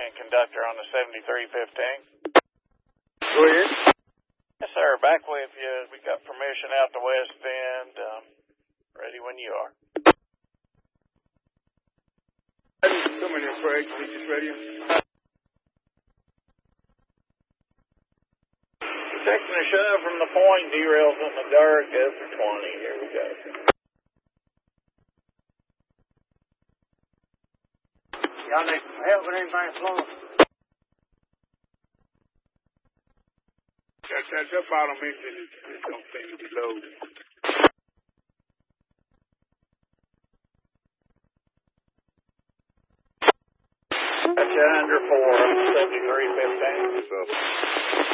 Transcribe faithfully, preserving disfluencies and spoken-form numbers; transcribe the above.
and conductor on the seventy-three fifteen. Go ahead. Yes, sir. Back with you. We got permission out the west end. Um, ready when you are. Come in here, Craig. Just ready. Taking a shove from the point, derails in the dark, go for twenty. Here we go. Y'all need some help with anything slow? That, that, that bottom engine is, is don't seem to be low. Got you under four on the seventy-three fifteen. What's up?